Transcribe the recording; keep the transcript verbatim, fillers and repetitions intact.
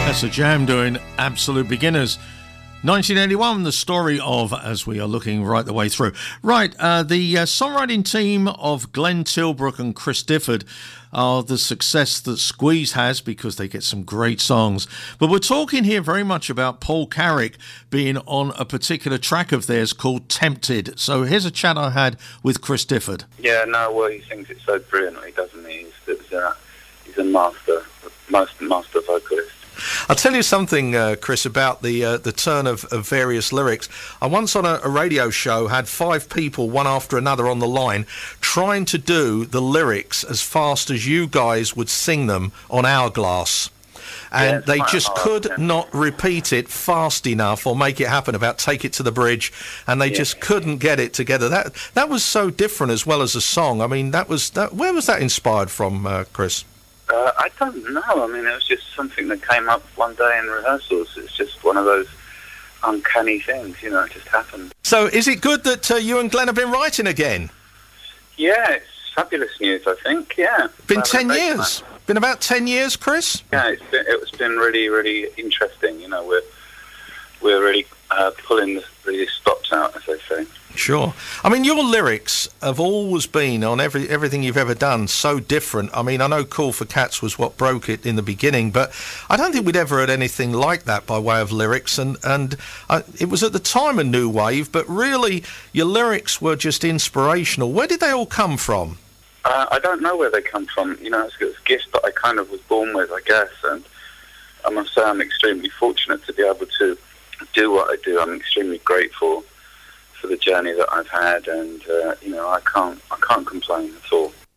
That's a Jam doing Absolute Beginners. nineteen eighty-one, the story of, as we are looking right the way through. Right, uh, the uh, songwriting team of Glenn Tilbrook and Chris Difford are the success that Squeeze has because they get some great songs. But we're talking here very much about Paul Carrick being on a particular track of theirs called Tempted. So here's a chat I had with Chris Difford. Yeah, no, well, he sings it so brilliantly, doesn't he? He's, uh, he's a master, most master vocalist. I'll tell you something, uh, Chris, about the uh, the turn of, of various lyrics. I once on a, a radio show had five people, one after another, on the line, trying to do the lyrics as fast as you guys would sing them on Hourglass. And yeah, they just hard, could yeah. not repeat it fast enough or make it happen about Take It to the Bridge, and they yeah. just couldn't get it together. That that was so different as well as a song. I mean, that was that, where was that inspired from, uh, Chris? Uh, I don't know. I mean, it was just something that came up one day in rehearsals. It's just one of those uncanny things, you know, it just happened. So is it good that uh, you and Glenn have been writing again? Yeah, it's fabulous news, I think, yeah. Been Uh, ten great years? time. Been about ten years, Chris? Yeah, it's been, it's been really, really interesting. You know, we're, we're really uh, pulling the, the stops out, as they say. Sure. I mean, your lyrics have always been, on every everything you've ever done, so different. I mean, I know Call for Cats was what broke it in the beginning, but I don't think we'd ever heard anything like that by way of lyrics, and, and uh, it was at the time a new wave, but really your lyrics were just inspirational. Where did they all come from? Uh, I don't know where they come from. You know, it's, it's gifts that I kind of was born with, I guess, and I must say I'm extremely fortunate to be able to do what I do. I'm extremely grateful for the journey that I've had, and uh, you know, I can't, I can't complain at all.